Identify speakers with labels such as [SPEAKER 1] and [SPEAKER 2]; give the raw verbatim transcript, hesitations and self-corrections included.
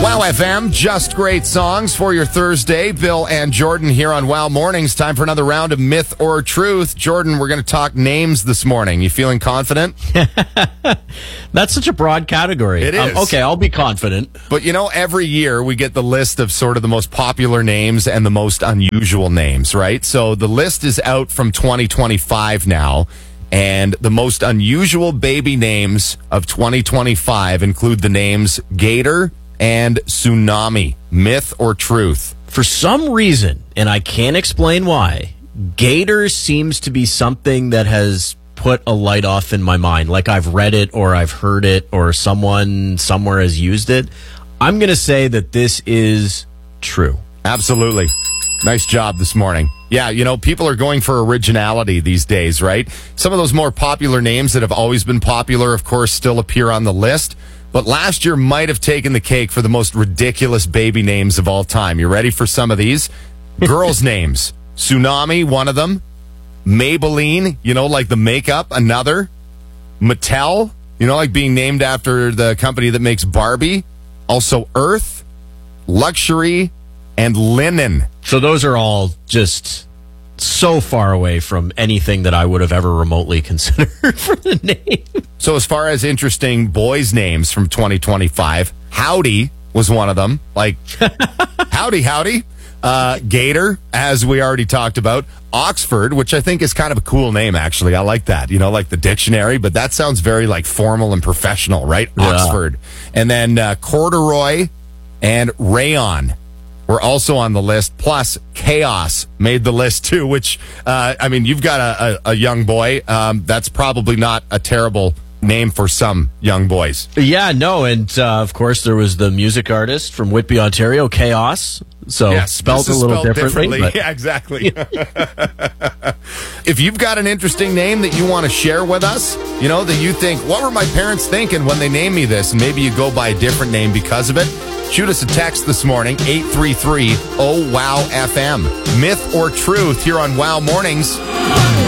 [SPEAKER 1] Wow F M, just great songs for your Thursday. Bill and Jordan here on Wow Mornings. Time for another round of Myth or Truth. Jordan, we're going to talk names this morning. You feeling confident?
[SPEAKER 2] That's such a broad category.
[SPEAKER 1] It is.
[SPEAKER 2] Um, okay, I'll be confident.
[SPEAKER 1] But you know, every year we get the list of sort of the most popular names and the most unusual names, right? So the list is out from twenty twenty-five now. And the most unusual baby names of twenty twenty-five include the names Gator and Tsunami. Myth or truth?
[SPEAKER 2] For some reason, and I can't explain why, Gator seems to be something that has put a light off in my mind. Like I've read it or I've heard it or someone somewhere has used it. I'm going to say that this is true.
[SPEAKER 1] Absolutely. Nice job this morning. Yeah, you know, people are going for originality these days, right? Some of those more popular names that have always been popular, of course, still appear on the list. But last year might have taken the cake for the most ridiculous baby names of all time. You ready for some of these? Girls' names. Tsunami, one of them. Maybelline, you know, like the makeup, another. Mattel, you know, like being named after the company that makes Barbie. Also Earth, Luxury, and Linen.
[SPEAKER 2] So those are all just so far away from anything that I would have ever remotely considered for the name.
[SPEAKER 1] So as far as interesting boys' names from twenty twenty-five, Howdy was one of them. Like, howdy, howdy. Uh, Gator, as we already talked about. Oxford, which I think is kind of a cool name, actually. I like that. You know, like the dictionary, but that sounds very, like, formal and professional, right?
[SPEAKER 2] Yeah.
[SPEAKER 1] Oxford. And then uh, Corduroy and Rayon were also on the list. Plus, Chaos made the list, too, which, uh, I mean, you've got a, a, a young boy. Um, that's probably not a terrible name for some young boys.
[SPEAKER 2] Yeah, no, and uh, of course there was the music artist from Whitby, Ontario, Chaos. So
[SPEAKER 1] yes,
[SPEAKER 2] spelled a little
[SPEAKER 1] spelled
[SPEAKER 2] differently.
[SPEAKER 1] differently.
[SPEAKER 2] But
[SPEAKER 1] yeah, exactly. If you've got an interesting name that you want to share with us, you know, that you think, what were my parents thinking when they named me this? And maybe you go by a different name because of it. Shoot us a text this morning, eight three three, O W O W F M. Myth or truth here on Wow Mornings.